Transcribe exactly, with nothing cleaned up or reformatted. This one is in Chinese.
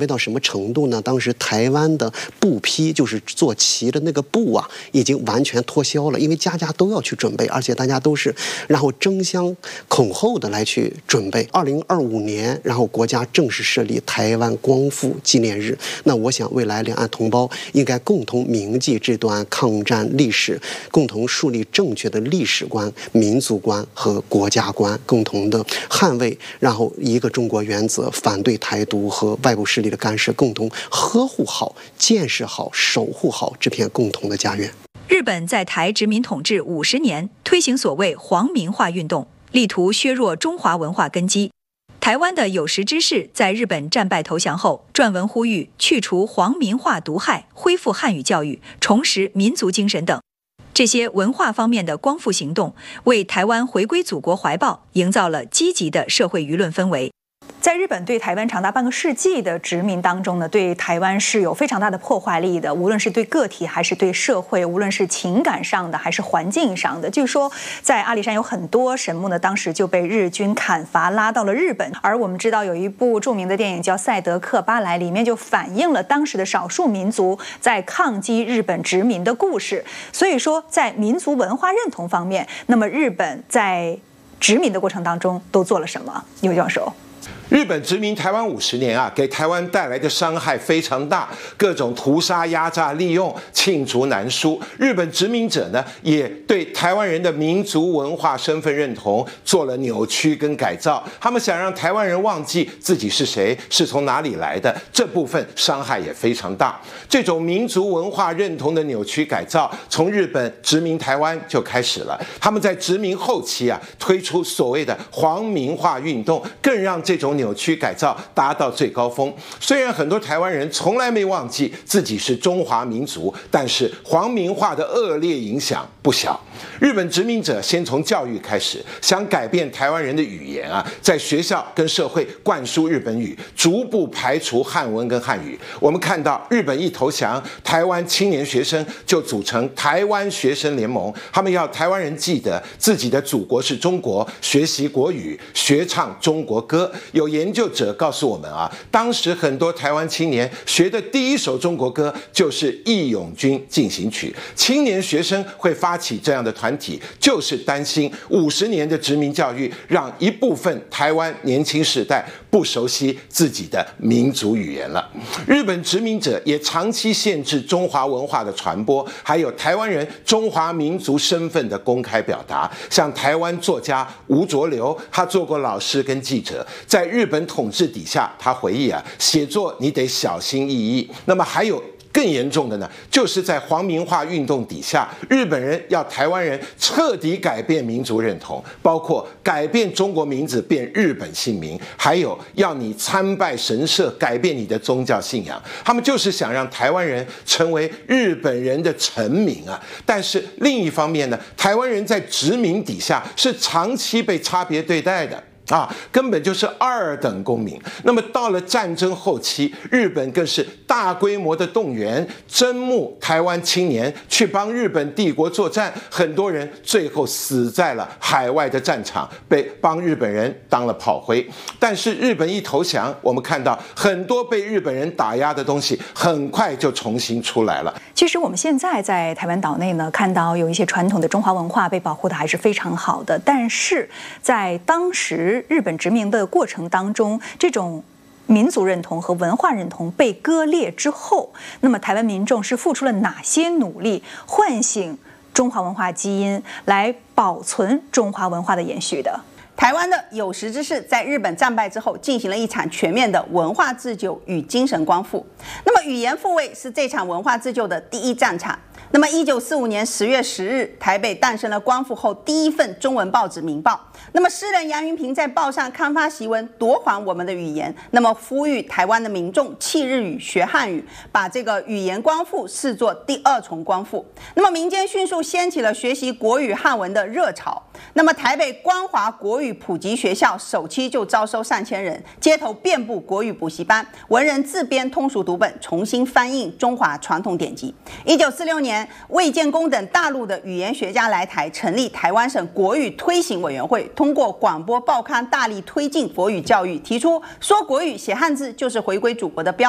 备到什么程度呢？当时台湾的布匹，就是做旗的那个布啊，已经完全脱销了，因为家家都要去准备，而且大家都是然后争相恐后的来去准备。二零二五年，然后国家正式设立台湾光复纪念日。那我想，未来两岸同胞应该共同铭记这段抗战历史，共同树立正确的历史观、民族观和国家观，共同的捍卫，然后一个中国原则，反对台独和外部势力的干涉，共同呵护好、建设好、守护好这片共同的家园。 日本在台殖民统治五十年，推行所谓皇民化运动，力图削弱中华文化根基。台湾的有识之士在日本战败投降后，撰文呼吁去除皇民化毒害，恢复汉语教育，重拾民族精神等。这些文化方面的光复行动，为台湾回归祖国怀抱营造了积极的社会舆论氛围。在日本对台湾长达半个世纪的殖民当中呢，对台湾是有非常大的破坏力的，无论是对个体还是对社会，无论是情感上的还是环境上的。据说在阿里山有很多神木呢，当时就被日军砍伐拉到了日本。而我们知道有一部著名的电影叫《赛德克巴莱》，里面就反映了当时的少数民族在抗击日本殖民的故事。所以说，在民族文化认同方面，那么日本在殖民的过程当中都做了什么？尤教授。 日本殖民台湾五十年啊，给台湾带来的伤害非常大，各种屠杀、压榨、利用罄竹难书。日本殖民者呢，也对台湾人的民族文化身份认同做了扭曲跟改造。他们想让台湾人忘记自己是谁，是从哪里来的，这部分伤害也非常大。这种民族文化认同的扭曲改造，从日本殖民台湾就开始了。他们在殖民后期啊，推出所谓的皇民化运动，更让这种扭曲改造达到最高峰。虽然很多台湾人从来没忘记自己是中华民族，但是皇民化的恶劣影响不小。日本殖民者先从教育开始，想改变台湾人的语言啊，在学校跟社会灌输日本语，逐步排除汉文跟汉语。我们看到日本一投降，台湾青年学生就组成台湾学生联盟，他们要台湾人记得自己的祖国是中国，学习国语，学唱中国歌。有研究者告诉我们啊，当时很多台湾青年学的第一首中国歌就是《义勇军进行曲》。青年学生会发起这样的团体，就是担心五十年的殖民教育让一部分台湾年轻世代不熟悉自己的民族语言了。日本殖民者也长期限制中华文化的传播，还有台湾人中华民族身份的公开表达。像台湾作家吴浊流，他做过老师跟记者，在日本统治底下，他回忆啊，写作你得小心翼翼。那么还有更严重的呢，就是在皇民化运动底下，日本人要台湾人彻底改变民族认同，包括改变中国名字变日本姓名，还有要你参拜神社，改变你的宗教信仰。他们就是想让台湾人成为日本人的臣民啊。但是另一方面呢，台湾人在殖民底下是长期被差别对待的。啊，根本就是二等公民。那么到了战争后期，日本更是大规模的动员、征募台湾青年去帮日本帝国作战，很多人最后死在了海外的战场，被帮日本人当了炮灰。但是日本一投降，我们看到很多被日本人打压的东西，很快就重新出来了。 其实我们现在在台湾岛内呢，看到有一些传统的中华文化被保护的还是非常好的，但是在当时日本殖民的过程当中，这种民族认同和文化认同被割裂之后，那么台湾民众是付出了哪些努力，唤醒中华文化基因，来保存中华文化的延续的？ 台湾的有识之士在日本战败之后，进行了一场全面的文化自救与精神光复。那么语言复位是这场文化自救的第一战场。那么一九四五年十月十日，台北诞生了光复后第一份中文报纸《民报》。那么诗人杨云平在报上刊发檄文，夺还我们的语言，那么呼吁台湾的民众弃日语学汉语，把这个语言光复视作第二重光复。那么民间迅速掀起了学习国语汉文的热潮。那么台北光华国语普及学校首期就招收上千人，街头遍布国语补习班，文人自编通俗读本，重新翻印中华传统典籍。一九四六年，魏建功等大陆的语言学家来台，成立台湾省国语推行委员会，通过广播报刊大力推进国语教育，提出说国语写汉字就是回归祖国的标